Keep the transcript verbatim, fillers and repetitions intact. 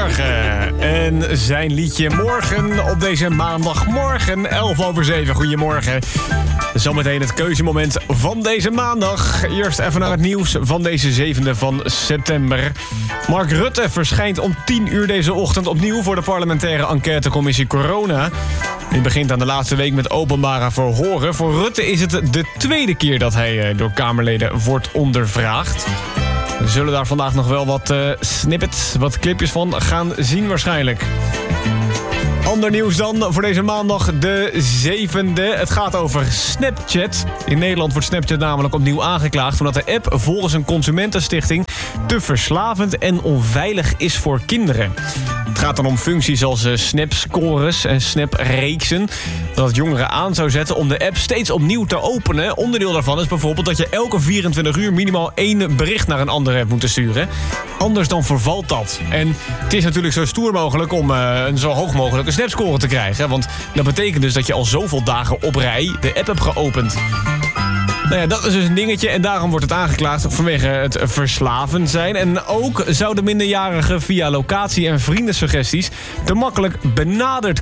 Goedemorgen. En zijn liedje Morgen op deze maandagmorgen, elf over zeven. Goedemorgen. Zometeen het keuzemoment van deze maandag. Eerst even naar het nieuws van deze zevende van september. Mark Rutte verschijnt om tien uur deze ochtend opnieuw voor de parlementaire enquêtecommissie Corona. Die begint aan de laatste week met openbare verhoren. Voor Rutte is het de tweede keer dat hij door Kamerleden wordt ondervraagd. We zullen daar vandaag nog wel wat uh, snippets, wat clipjes van gaan zien waarschijnlijk. Ander nieuws dan voor deze maandag de zevende. Het gaat over Snapchat. In Nederland wordt Snapchat namelijk opnieuw aangeklaagd omdat de app volgens een consumentenstichting te verslavend en onveilig is voor kinderen. Het gaat dan om functies als uh, snapscores en snapreeksen. Dat het jongeren aan zou zetten om de app steeds opnieuw te openen. Onderdeel daarvan is bijvoorbeeld dat je elke vierentwintig uur minimaal één bericht naar een andere app moet sturen. Anders dan vervalt dat. En het is natuurlijk zo stoer mogelijk om uh, een zo hoog mogelijke snapscore te krijgen. Want dat betekent dus dat je al zoveel dagen op rij de app hebt geopend. Nou ja, dat is dus een dingetje en daarom wordt het aangeklaagd vanwege het verslavend zijn. En ook zouden minderjarigen via locatie- en vriendensuggesties te makkelijk benaderd